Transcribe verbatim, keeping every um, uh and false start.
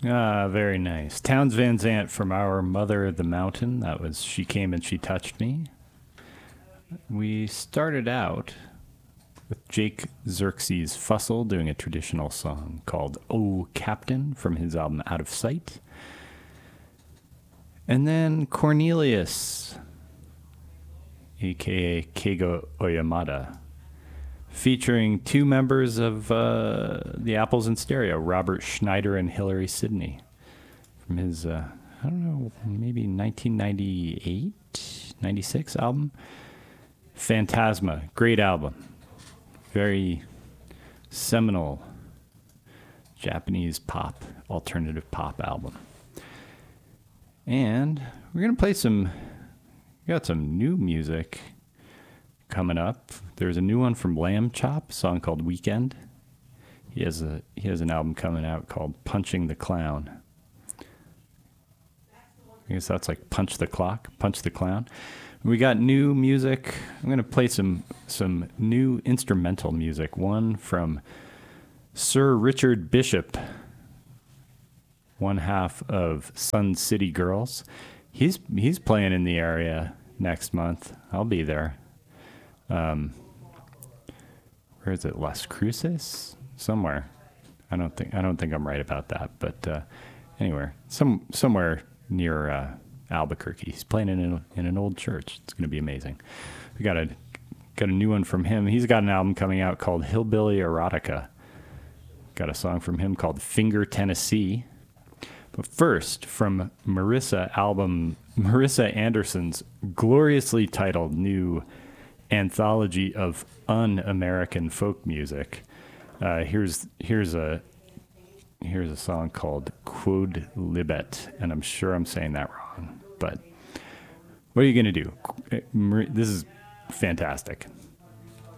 Ah, very nice. Towns Van Zant from Our Mother the Mountain. That was She Came and She Touched Me. We started out with Jake Xerxes Fussell doing a traditional song called Oh Captain from his album Out of Sight. And then Cornelius, a k a. Keigo Oyamada, featuring two members of uh, the Apples in Stereo, Robert Schneider and Hillary Sidney, from his, uh, I don't know, maybe nineteen ninety-eight, ninety-six album. Phantasma, great album. Very seminal Japanese pop, alternative pop album. And we're going to play some, we got some new music coming up. There's a new one from Lamb Chop, a song called Weekend. He has a he has an album coming out called Punching the Clown. I guess that's like Punch the Clock, Punch the Clown. We got new music. I'm going to play some some new instrumental music. One from Sir Richard Bishop, one half of Sun City Girls. He's he's playing in the area next month. I'll be there. Um, where is it? Las Cruces? Somewhere. I don't think I don't think I'm right about that, but uh, anywhere, some somewhere near uh, Albuquerque. He's playing in an, in an old church. It's going to be amazing. We got a got a new one from him. He's got an album coming out called Hillbilly Erotica. Got a song from him called Finger Tennessee. But first, from Marissa album Marissa Anderson's gloriously titled new anthology of un-American folk music. Uh, here's here's a here's a song called Quod Libet, and I'm sure I'm saying that wrong. But what are you gonna do? This is fantastic.